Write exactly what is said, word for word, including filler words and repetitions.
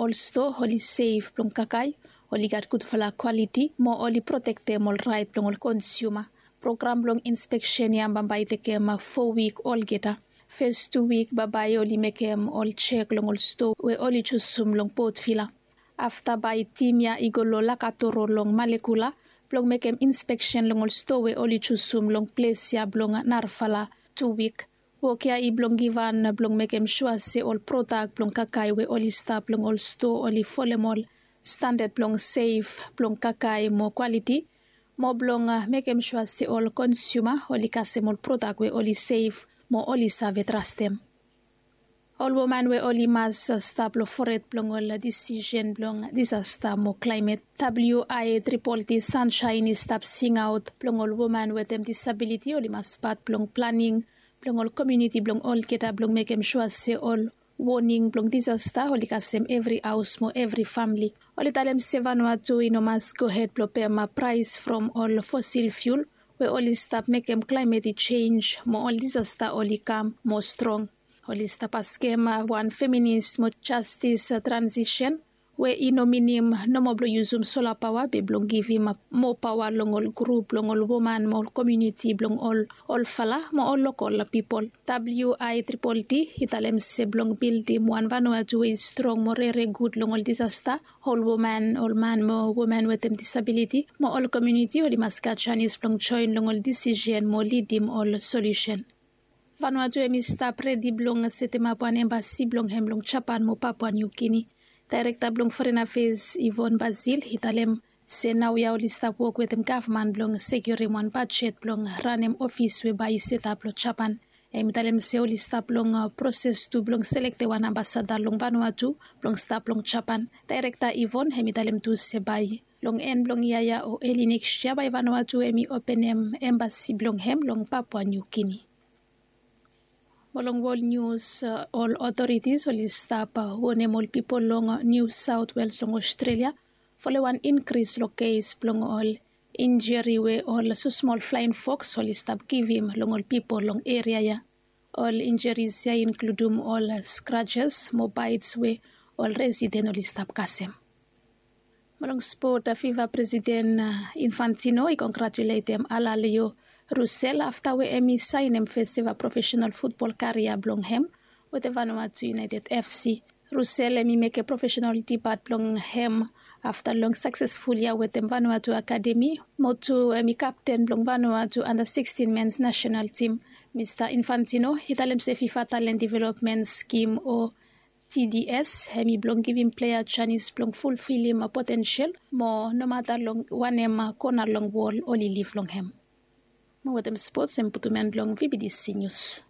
all store holy safe plong kakai holy gat good fala quality mo holy protect them all right plong all consumer program long inspection ya bambai teke ma four week all geta first two week babai holy make em all check long all store we holy chusum long pot fila after by team ya igolo la katoro long malekula plong make em inspection long all store we holy chusum long place ya blong narfala two week Wokia i blong givan blong make em sure se all product blong kakai we all staff blong all store all folemol standard blong safe blong kakai mo quality mo blong uh, make em sure se all consumer all kasem all product we all safe mo all save trust them all woman we all mas uh, staff lo forest blong all decision blong disaster mo climate W I triple T sunshine stop sing out blong all woman with them disability all mas part blong planning blong all community blong all kita blong make em sure se all warning blong disaster holy kasem every house mo every family holy talem Vanuatu ino mas go ahead blo pay ma price from all fossil fuel we all stop make em climate change mo all disaster holy come more strong holy stop askema one feminist mo justice uh, transition we ino minim no mo blo use solar power be blong give him more power long all group long all woman mo all community blong all all fala mo all local people W I triple T italem se blong build him one Vanuatu is strong more very good long all disaster all woman all man mo woman with them disability mo all community all maska Chinese blong join long all decision mo lead him all solution Vanuatu emi stop ready blong setema puan embassy blong hem blong Japan mo Papua New Guinea Director blong Foreign Affairs Yvonne Bazil hitalem se now ya all stop work with them government blong secure one budget blong run em office we by set up lo Japan em hitalem se all stop blong uh, process to blong select one ambassador long Vanuatu blong stop blong Japan Director Yvonne hem hitalem to se by long en blong yaya o early next year by Vanuatu emi open em embassy blong hem long Papua New Guinea Along world news, uh, all authorities will stop uh, one all people long uh, New South Wales long Australia follow one increase lo case long all injury we all so small flying fox will stop give him long all people long area ya all injuries ya include um, all uh, scratches mobiles we all resident will stop kasem Malong sport uh, FIFA President uh, Infantino I congratulate them ala leo Russell after we emi sign em festival professional football career blong hem with the Vanuatu United F C. Russell emi make a professional debut blong hem after long successful year with the Vanuatu Academy. Motu emi captain blong Vanuatu under sixteen men's national team. Mister Infantino hitalem se FIFA talent development scheme or T D S emi blong giving player Chinese blong fulfill him a potential more no matter long one em corner long wall only live long hem. With them sports and put men blong V B D C News.